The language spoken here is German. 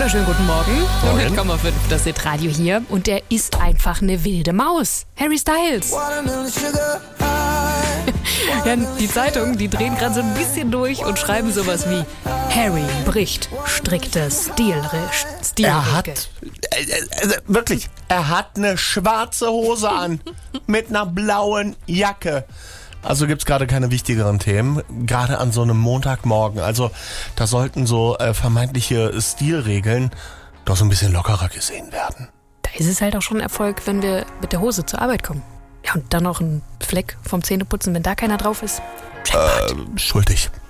wunderschönen guten Morgen. 100,5, das ist Radio hier. Und der ist einfach eine wilde Maus. Harry Styles. Ja, die Zeitungen, die drehen gerade so ein bisschen durch und schreiben sowas wie: Harry bricht strikte Stilregel. Er hat eine schwarze Hose an mit einer blauen Jacke. Also gibt's gerade keine wichtigeren Themen, gerade an so einem Montagmorgen. Also da sollten so vermeintliche Stilregeln doch so ein bisschen lockerer gesehen werden. Da ist es halt auch schon ein Erfolg, wenn wir mit der Hose zur Arbeit kommen. Ja, und dann noch ein Fleck vom Zähneputzen, wenn da keiner drauf ist. Schuldig.